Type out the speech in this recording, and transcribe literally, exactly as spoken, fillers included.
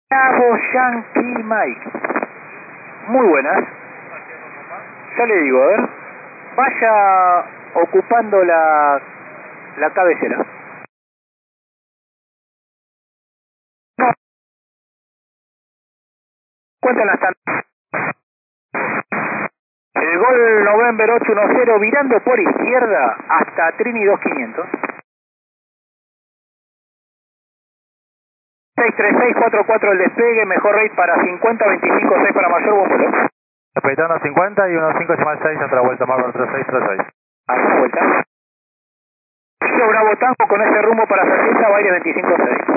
Bravo Yankee Mike. Muy buenas. Ya le digo, a ver. Vaya ocupando la, la cabecera. No. Cuentan las tandas. El Gol November ocho uno cero virando por izquierda hasta Trini dos quinientos. seis tres seis cuatro cuatro el despegue, mejor rate para cincuenta, veinticinco seis para mayor, buen vuelo. Respetando cincuenta y uno cinco seis, otra vuelta, Marlboro tres seis tres seis. Hasta vuelta. Bravo Tango con ese rumbo para Sacesa, baile veinticinco seis.